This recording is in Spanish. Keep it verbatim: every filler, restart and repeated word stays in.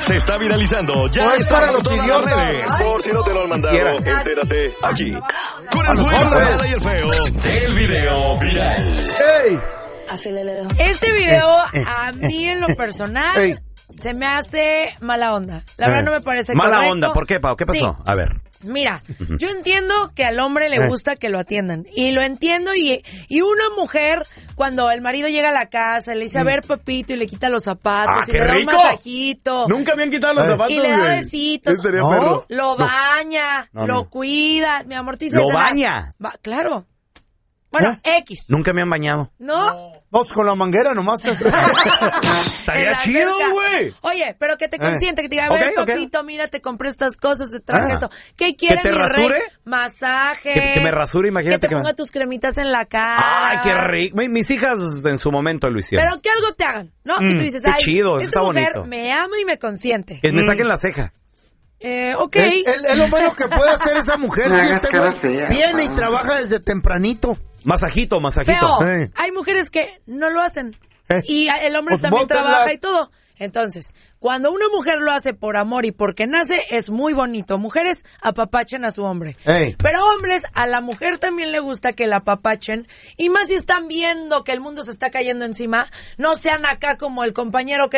se está viralizando. Ya Pues está para por los todas las idiotas. redes. Por si no te lo han mandado, Quiera. entérate aquí. Con el A lo bueno, mejor, la ¿eh? mala y el feo del video viral. ¡Ey! Este video, Eh, eh, a mí en lo personal, Ey. se me hace mala onda. La verdad Eh. no me parece Mala correcto. onda, ¿por qué, Pau? ¿Qué pasó? Sí. A ver. Mira, yo entiendo que al hombre le Eh. gusta que lo atiendan. Y lo entiendo. Y, y una mujer, cuando el marido llega a la casa, le dice, a ver, papito, y le quita los zapatos, ¡Ah, y qué le da rico! un masajito. Nunca me han quitado los Eh. zapatos, Y le da güey. besitos. Sí, estaría ¿No? perro. Lo baña, No, lo no. cuida, mi amor, te dice ¿Lo cenar. baña? Va- claro. Bueno, X. Nunca me han bañado. ¿No? Vamos con la manguera nomás. Estaría En la chido, alberca. güey. Oye, pero que te consiente, que te diga, a ver, Ok, ok. papito, mira, te compré estas cosas, te traje Ah. esto. ¿Qué quiere te mi rasure? rey? Masaje. Que, que me rasure, imagínate Que te que me- ponga tus cremitas en la cara. Ay, qué rico. Mi- Mis hijas en su momento lo hicieron. Pero que algo te hagan, ¿no? Mm, que tú dices, qué ay, chido, eso esta está mujer bonito. me ama y me consiente. Que me saquen la ceja. Eh, ok. Es, es- es lo menos que puede hacer esa mujer. No si hagas este cara güey fea, viene y pa. trabaja desde tempranito. Masajito, masajito. Feo. Eh. Hay mujeres que no lo hacen. Eh. Y el hombre Pues también bótenla. trabaja y todo. Entonces, cuando una mujer lo hace por amor y porque nace, es muy bonito. Mujeres apapachen a su hombre. Ey. Pero hombres, a la mujer también le gusta que la apapachen. Y más si están viendo que el mundo se está cayendo encima, no sean acá como el compañero que